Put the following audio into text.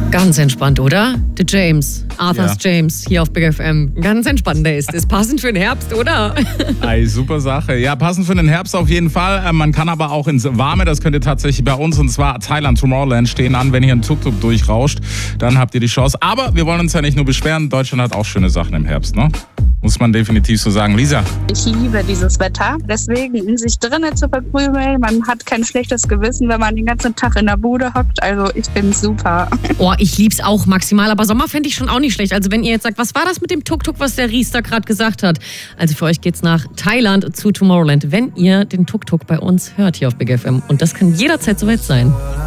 Ganz entspannt, oder? Der James, Arthur's James, hier auf Big FM. Ganz entspannt, der ist passend für den Herbst, oder? Ei, super Sache. Ja, passend für den Herbst auf jeden Fall. Man kann aber auch ins Warme, das könnt ihr tatsächlich bei uns, und zwar Thailand, Tomorrowland stehen an. Wenn hier ein Tuk-Tuk durchrauscht, dann habt ihr die Chance. Aber wir wollen uns ja nicht nur beschweren, Deutschland hat auch schöne Sachen im Herbst, ne? Muss man definitiv so sagen. Lisa? Ich liebe dieses Wetter. Deswegen, sich drinnen zu verkrümeln, man hat kein schlechtes Gewissen, wenn man den ganzen Tag in der Bude hockt. Also ich finde es super. Oh, ich lieb's auch maximal, aber Sommer fände ich schon auch nicht schlecht. Also wenn ihr jetzt sagt, was war das mit dem Tuk-Tuk, was der Ries da gerade gesagt hat? Also für euch geht's nach Thailand zu Tomorrowland, wenn ihr den Tuk-Tuk bei uns hört hier auf Big FM. Und das kann jederzeit soweit sein.